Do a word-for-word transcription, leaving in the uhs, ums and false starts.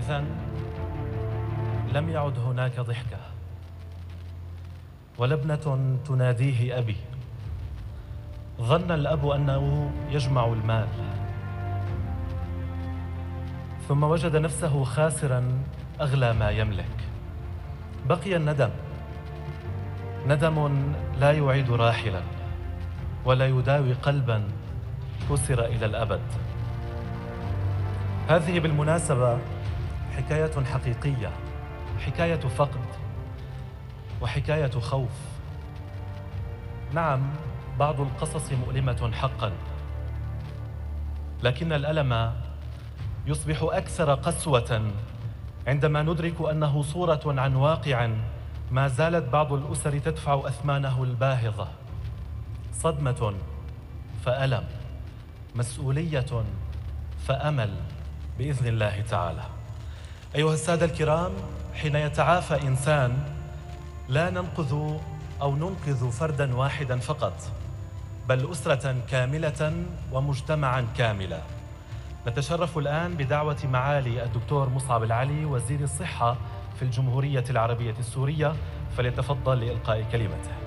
إذن لم يعد هناك ضحكة ولا ابنة تناديه أبي. ظن الأب أنه يجمع المال، ثم وجد نفسه خاسراً أغلى ما يملك. بقي الندم، ندم لا يعيد راحلاً ولا يداوي قلباً كسر إلى الأبد. هذه بالمناسبة حكاية حقيقية، حكاية فقد وحكاية خوف. نعم، بعض القصص مؤلمة حقاً، لكن الألم يصبح أكثر قسوة عندما ندرك أنه صورة عن واقع ما زالت بعض الأسر تدفع أثمانه الباهظة. صدمة فألم، مسؤولية فأمل بإذن الله تعالى. أيها السادة الكرام، حين يتعافى إنسان لا ننقذ أو ننقذ فرداً واحداً فقط، بل أسرة كاملة ومجتمعاً كاملا. نتشرف الآن بدعوة معالي الدكتور مصعب العلي وزير الصحة في الجمهورية العربية السورية، فليتفضل لإلقاء كلمته.